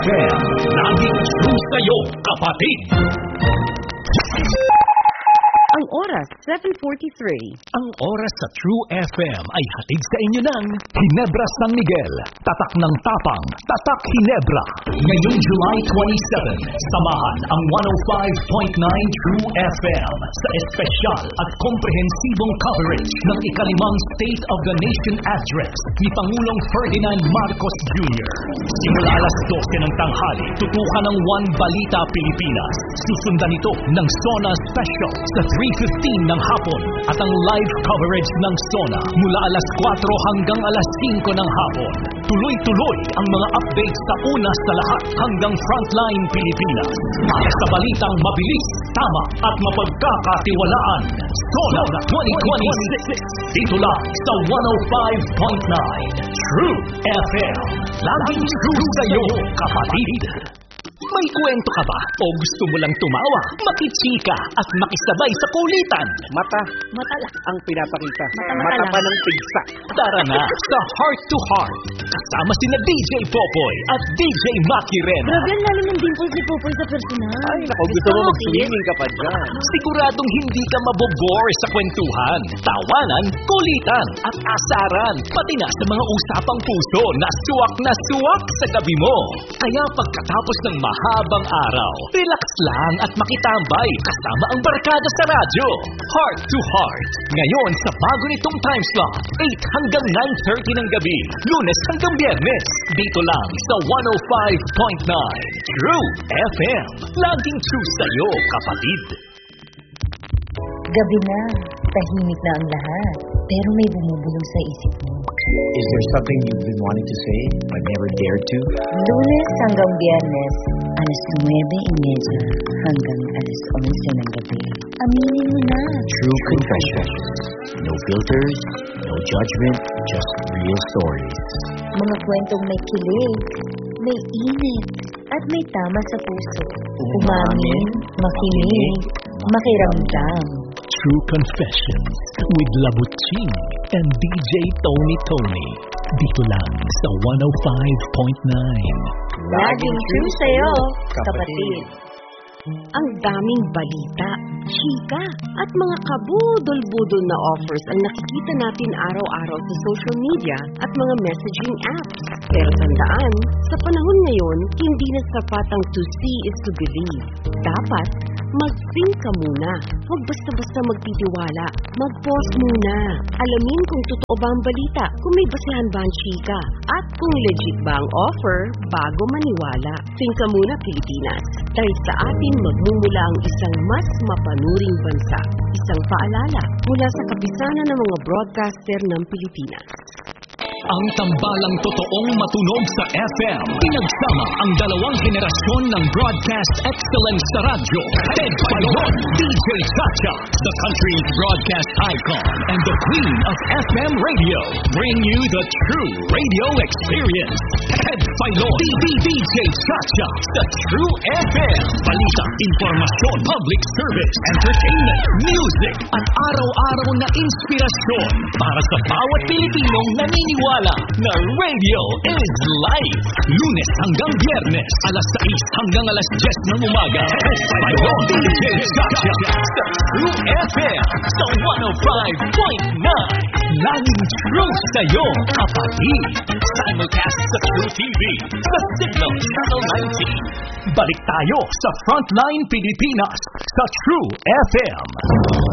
FM, laging true sa'yo, kapatid. Ang oras, 7:43. Ang oras sa True FM ay hatid sa inyo ng Ginebra San Miguel. Tatak ng tapang, tatak Ginebra. Ngayong July 27, samahan ang 105.9 True FM sa espesyal at komprehensibong coverage ng ikalimang State of the Nation Address ni Pangulong Ferdinand Marcos Jr. Simula alas 12 ng tanghali, tutukan ng One Balita Pilipinas. Susundan ito ng Sona Special sa 3:15 ng hapon at ang live coverage ng Sona mula alas 4 hanggang alas 5 ng hapon. Tuloy-tuloy ang mga updates sa una sa lahat hanggang Frontline Pilipinas. Para sa balitang mabilis, tama at mapagkakatiwalaan. Sona 2026. Dito lang sa 105.9 True FM. Laging true sa'yo, kapatid. May kwento ka ba? O gusto mo lang tumawa, makichika at makisabay sa kulitan? Mata lang ang pinapakita. Mata pa ng tigsa. Tara na sa Heart to Heart. Kasama sina DJ Popoy at DJ Maki Rena. Grabe, ang lalo ng dimples ni Popoy sa personal. Ay, naku, gusto mo mag-swimming ka pa dyan. Siguradong hindi ka mabobore sa kwentuhan, tawanan, kulitan at asaran. Pati na sa mga usapang puso na suwak sa gabi mo. Kaya pagkatapos ng mahabang araw, relax lang at makitambay kasama ang barkada sa radyo. Heart to Heart. Ngayon sa bago nitong time slot, 8 hanggang 9:30 ng gabi, Lunes hanggang Biyernes. Dito lang sa 105.9 True FM. Laging true sa'yo, kapatid. Gabi na, tahimik na ang lahat, pero may bumubulong sa isip mo. Is there something you've been wanting to say but never dared to? Lunes hanggang Biyernes, alas 9:30 hanggang alas 11 ng gabi. Aminin mo na. True confessions. No filters, no judgment, just real stories. Mga kwentong may kilig, may init, at may tama sa puso. Umamin, makinig, makiramdam. True Confessions with Labuching and DJ Tony. Dito lang sa 105.9. Laging true sa'yo, kapatid. Ang daming balita, chika, at mga kabudol-budol na offers ang nakikita natin araw-araw sa social media at mga messaging apps. Pero tandaan, sa panahon ngayon, hindi na sapat ang to see is to believe. Dapat, mag-think ka muna. Huwag basta-basta magtitiwala. Mag-pause muna. Alamin kung totoo ba ang balita, kung may basehan ba ang chika, at kung legit ba ang offer bago maniwala. Think ka muna, Pilipinas. Dahil sa atin magmumula ang isang mas mapanuring bansa. Isang paalala mula sa kapisanan ng mga broadcaster ng Pilipinas. Ang tambalang totoong matunog sa FM. Pinagsama ang dalawang henerasyon ng broadcast excellence sa radyo. Ted Palon, DJ Chacha, the country's broadcast icon and the queen of FM radio. Bring you the true radio experience. Ted Palon, DJ Chacha, the True FM. Balita, informasyon, public service, entertainment, music, at araw-araw na inspirasyon para sa bawat Pilipinong naniniwala na radio is life. Lunes hanggang Biyernes, alas 6 hanggang alas 10 ng umaga. Palon, DJ Chacha, sa True FM, sa 105.9. Laging true sa'yo, kapatid. Simulcast sa True TV, sa Signal Channel 19. Balik tayo sa Frontline Pilipinas, sa True FM.